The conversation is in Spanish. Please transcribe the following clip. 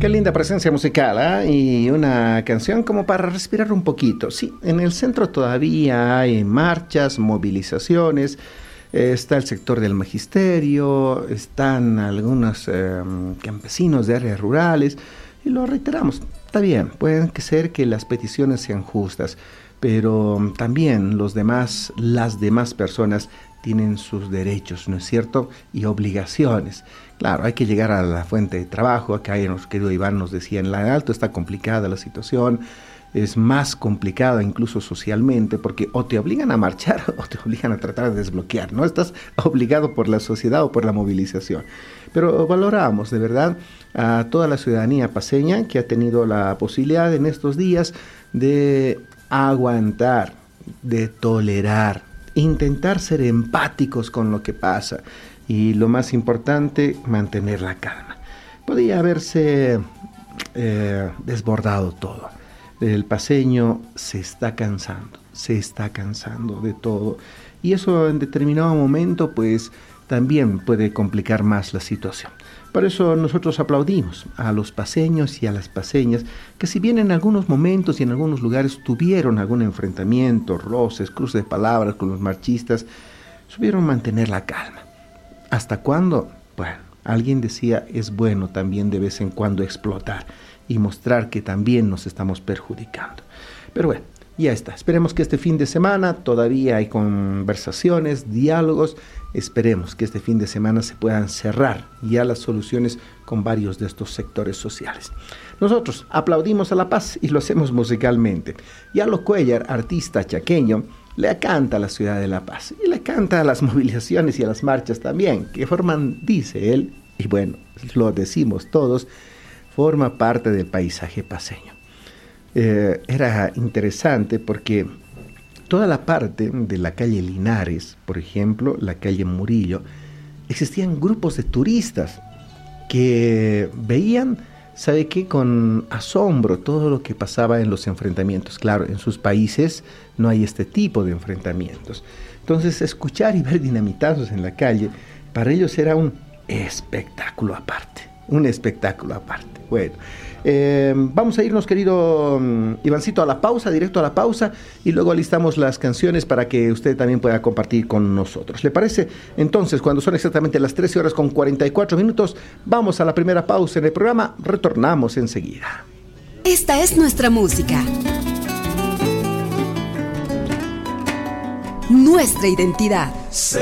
Qué linda presencia musical, ¿eh? Y una canción como para respirar un poquito. Sí, en el centro todavía hay marchas, movilizaciones, está el sector del magisterio, están algunos campesinos de áreas rurales, y lo reiteramos, está bien, pueden ser que las peticiones sean justas, pero también las demás personas tienen sus derechos, ¿no es cierto? Y obligaciones. Claro, hay que llegar a la fuente de trabajo. Acá nuestro querido Iván nos decía, en la Alto está complicada la situación, es más complicada incluso socialmente, porque o te obligan a marchar o te obligan a tratar de desbloquear, ¿no? Estás obligado por la sociedad o por la movilización. Pero valoramos de verdad a toda la ciudadanía paceña que ha tenido la posibilidad en estos días de aguantar, de tolerar, intentar ser empáticos con lo que pasa y lo más importante, mantener la calma. Podría haberse desbordado todo. El paceño se está cansando de todo y eso en determinado momento pues también puede complicar más la situación. Por eso nosotros aplaudimos a los paceños y a las paceñas que si bien en algunos momentos y en algunos lugares tuvieron algún enfrentamiento, roces, cruces de palabras con los marchistas, supieron mantener la calma. ¿Hasta cuándo? Bueno, alguien decía, es bueno también de vez en cuando explotar y mostrar que también nos estamos perjudicando. Pero bueno, ya está. Esperemos que este fin de semana todavía hay conversaciones, diálogos. Esperemos que este fin de semana se puedan cerrar ya las soluciones con varios de estos sectores sociales. Nosotros aplaudimos a la paz y lo hacemos musicalmente. Yalo Cuellar, artista chaqueño, le canta a la ciudad de La Paz y le canta a las movilizaciones y a las marchas también, que forman, dice él, y bueno, lo decimos todos, forma parte del paisaje paceño. Era interesante porque toda la parte de la calle Linares, por ejemplo, la calle Murillo, existían grupos de turistas que veían, ¿sabe qué?, con asombro todo lo que pasaba en los enfrentamientos. Claro, en sus países no hay este tipo de enfrentamientos. Entonces, escuchar y ver dinamitazos en la calle, para ellos era un espectáculo aparte. Un espectáculo aparte. Bueno, vamos a irnos, querido Ivancito, a la pausa, directo a la pausa, y luego alistamos las canciones para que usted también pueda compartir con nosotros. ¿Le parece? Entonces, cuando son exactamente las 13 horas con 44 minutos, vamos a la primera pausa en el programa. Retornamos enseguida. Esta es nuestra música. Nuestra identidad.